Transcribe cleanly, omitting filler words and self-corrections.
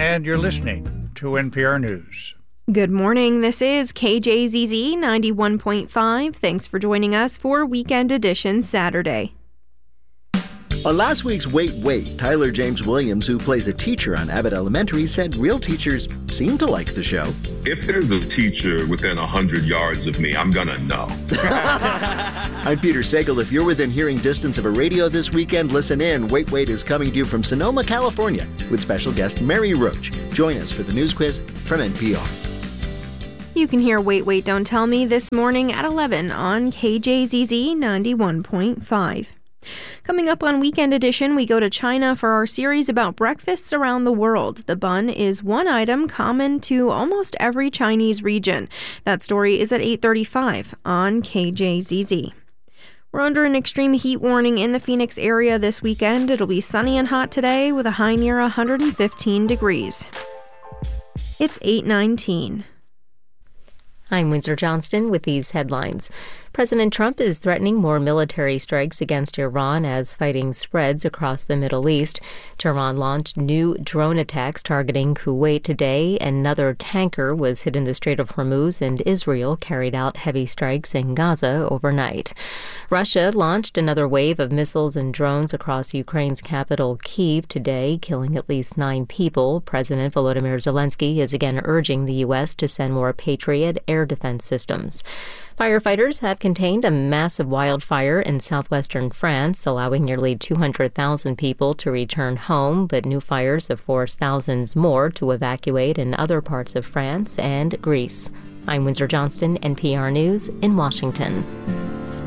and you're listening to NPR News. Good morning. This is KJZZ 91.5. Thanks for joining us for Weekend Edition Saturday. On last week's Wait, Tyler James Williams, who plays a teacher on Abbott Elementary, said real teachers seem to like the show. If there's a teacher within 100 yards of me, I'm gonna know. I'm Peter Sagal. If you're within hearing distance of a radio this weekend, listen in. Wait is coming to you from Sonoma, California, with special guest Mary Roach. Join us for the news quiz from NPR. You can hear Wait, Don't Tell Me this morning at 11 on KJZZ 91.5. Coming up on Weekend Edition, we go to China for our series about breakfasts around the world. The bun is one item common to almost every Chinese region. That story is at 8:35 on KJZZ. We're under an extreme heat warning in the Phoenix area this weekend. It'll be sunny and hot today with a high near 115 degrees. It's 8:19. I'm Windsor Johnston with these headlines. President Trump is threatening more military strikes against Iran as fighting spreads across the Middle East. Tehran launched new drone attacks targeting Kuwait today. Another tanker was hit in the Strait of Hormuz, and Israel carried out heavy strikes in Gaza overnight. Russia launched another wave of missiles and drones across Ukraine's capital, Kyiv, today, killing at least 9 people. President Volodymyr Zelensky is again urging the U.S. to send more Patriot air defense systems. Firefighters have contained a massive wildfire in southwestern France, allowing nearly 200,000 people to return home, but new fires have forced thousands more to evacuate in other parts of France and Greece. I'm Windsor Johnston, NPR News in Washington.